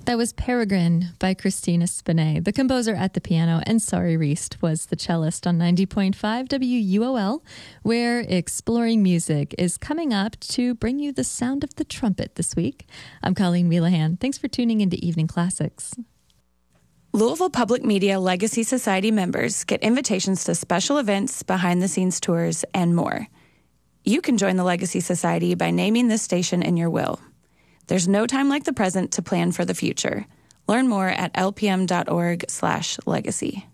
That was Peregrine by Christina Spinet, the composer at the piano, and Sari Reist was the cellist on 90.5 WUOL, where Exploring Music is coming up to bring you the sound of the trumpet this week. I'm Colleen Wheelahan. Thanks for tuning into Evening Classics. Louisville Public Media Legacy Society members get invitations to special events, behind-the-scenes tours, and more. You can join the Legacy Society by naming this station in your will. There's no time like the present to plan for the future. Learn more at lpm.org/legacy.